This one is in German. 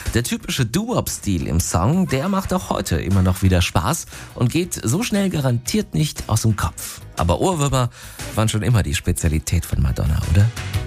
Der typische Doo-Wop-Stil im Song, der macht auch heute immer noch wieder Spaß und geht so schnell garantiert nicht aus dem Kopf. Aber Ohrwürmer waren schon immer die Spezialität von Madonna, oder?